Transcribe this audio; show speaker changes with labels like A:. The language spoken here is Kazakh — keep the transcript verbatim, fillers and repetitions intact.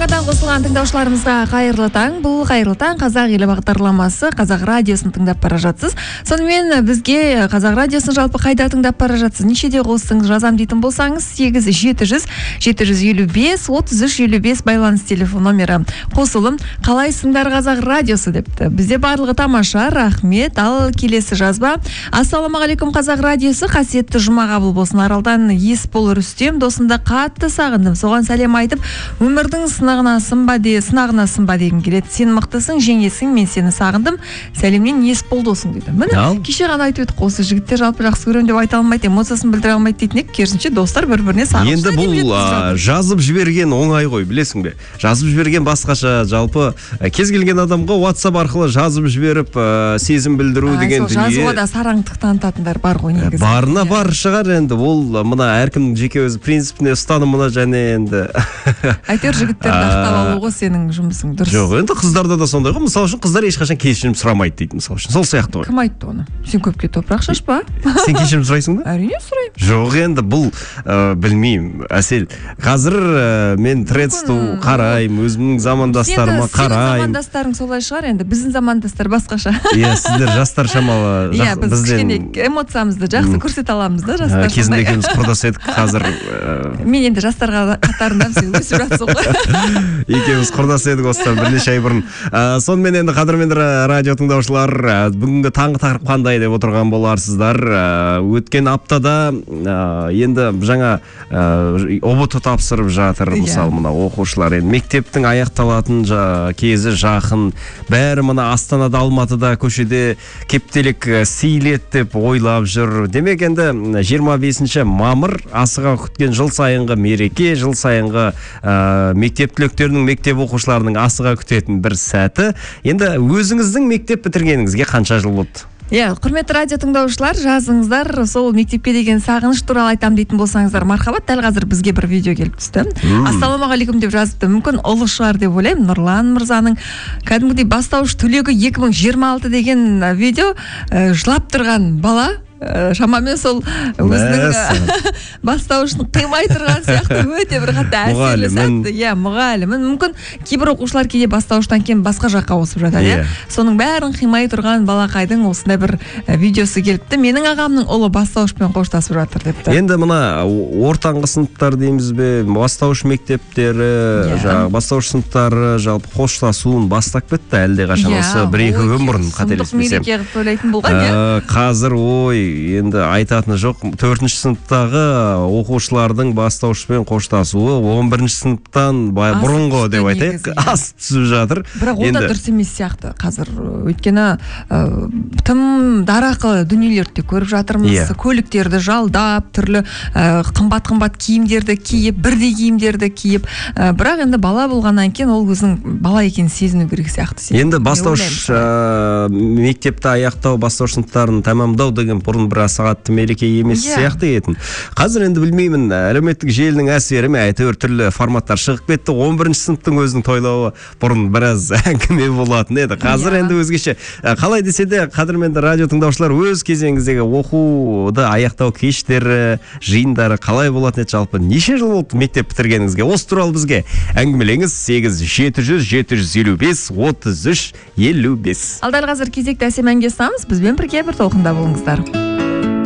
A: жаңадан қосылған тыңдаушыларымызға қайырлы таң. Бұл қайырлы таң қазақ елі бағдарламасы, қазақ радиосын тыңдап бара жатсыз. Сонымен бізге қазақ радиосын жалпы қайда тыңдап бара жатсыз? Нешеде қостыңыз жазам дейтін болсаңыз, сегіз жеті жүз жеті жүз елу бес отыз үш елу бес байланыс телефон номері қосылым. Қалайсыңдар қазақ радиосы депті. Бізде барлығы тамаша, рахмет. Ал келесі жазба. Ассалаумағалейкум қазақ радиосы, қасиетті жұма қабыл болсын. Аралдан Есбол Рүстем, досында қатты сағындым. Соған сәлем айтып, өмірдің сынағына сынба де, сынағына сынба дегім келеді. Сен мықтысың, жеңесің, мен сені сағындым. Сәлемнен Есбол досың дейді. Міне, кеше ғана айтып едік, осы жігіттер жалпы жақсы көремін деп айта алмайды, эмоциясын білдіре алмайды дейтін ек. Керісінше достар бір-біріне сағыныш.
B: Енді бұл жазып жіберген оңай ғой, білесің бе? Жазып жіберген басқаша, жалпы кез келген адамға WhatsApp арқылы жазып жіберіп, сезім білдіру деген дүние.
A: Жазуға да сараңдық танытатындар бар ғой негізі.
B: Барына бар шығар енді, ол мына әркімнің жеке өз принципіне ұстанымына және енді
A: әйтеуір жігіттерді ақтап алу ғой сенің жұмысың, дұрыс.
B: Жоқ, енді қыздарда да сондай ғой. Мысалы үшін қыздар ешқашан кешірім сұрамайды дейді, мысалы үшін. Сол сияқты ғой.
A: Кім айтты оны? Сен көпке топырақ шашпа.
B: Сен кешірім сұрайсың ба?
A: Әрине сұраймын.
B: Жоқ, енді бұл білмеймін, Әсел. Қазір мен Тредсту қараймын, өзімнің замандастарыма қараймын.
A: Сенің замандастарың солай шығар, енді біздің замандастар басқаша.
B: Иә, сіздер жастар шамалы.
A: Иә, біз кішкене эмоциямызды жақсы көрсете аламыз да, жастар.
B: Кезінде екеуміз құрдас едік, қазір
A: мен енді жастарға қатарындамын, сен өсіп жатсың ғой.
B: Екеуміз құрдас едік осыдан бірнеше ай бұрын. Сонымен енді қадірменді радио тыңдаушылар, бүгінгі таңғы тақырып қандай деп отырған боларсыздар. Өткен аптада енді жаңа ұбт тапсырып жатыр, мысалы мына оқушылар. Енді мектептің аяқталатын кезі жақын. Бәрі мына Астанада, Алматыда көшеде кептелік сейлет деп ойлап жүр. Демек енді жиырма бесінші мамыр асыға күткен жыл сайынғы мереке, жыл сайынғы мектеп түлектерінің, мектеп оқушыларының асыға күтетін бір сәті. Енді өзіңіздің мектеп бітіргеніңізге қанша жыл болды?
A: Иә, құрметті радио тыңдаушылар, жазыңыздар, сол мектепке деген сағыныш туралы айтам дейтін болсаңыздар, мархабат. Дәл қазір бізге бір видео келіп түсті. Ассалаумағалейкум деп жазыпты. Мүмкін ұлы шығар деп ойлаймын. Нұрлан мырзаның кәдімгідей бастауыш түлегі екі мың жиырма алты деген видео, жылап тұрған бала. Шамамен сол өзінің бастауышын қимай тұрған сияқты өте бір қатты әсерлі сәтті. Иә, мұғалімін. Мүмкін кейбір оқушылар кейде бастауыштан кейін басқа жаққа ауысып жатады. Иә. Соның бәрін қимай тұрған балақайдың осындай бір видеосы келіпті. Менің ағамның ұлы бастауышпен қоштасып жатыр депті.
B: Енді мына ортаңғы сыныптар дейміз бе, бастауыш мектептері, жаңағы бастауыш сыныптары жалпы қоштасуын бастап кетті әлде қашан, осы бір-екі күн бұрын қателеспесем.
A: Мереке қылып тойлайтын болған, иә.
B: Қазір ой енді айтатыны жоқ. Төртінші сыныптағы оқушылардың бастауышпен қоштасуы он бірінші сыныптан бұрынғы деп айтайық, ас түсіп жатыр.
A: Бірақ ол да дұрыс емес сияқты қазір. Өйткені тым дарақы дүниелерді көріп жатырмыз. Көліктерді жалдап, түрлі қымбат-қымбат киімдерді киіп, бірдей киімдерді киіп. Бірақ енді бала болғаннан кейін ол өзінің бала екенін сезіну керек сияқты.
B: Енді бастауыш мектепті аяқтау, бастауыш сыныптарын тамамдау деген бұрын біраз сағатты мереке емес сияқты етін. Қазір енді білмеймін, әлеуметтік желінің әсері ме, әйтеуір түрлі форматтар шығып кетті. он бірінші сыныптың өзінің тойлауы бұрын біраз әңгіме болатын еді. Қазір енді өзгеше. Қалай десе де, қадірменді радио тыңдаушылар, өз кезеңіңіздегі оқуды аяқтау кештері, жиындары қалай болатын еді? Жалпы неше жыл болды мектеп бітіргеніңізге? Осы туралы бізге әңгімелеңіз. Сегіз жеті жүз жеті жүз елу бес отыз үш елу бес.
A: Ал дәл қазір кезекті әсем әнге ұстамыз. Бізбен бірге бір толқында болыңыздар.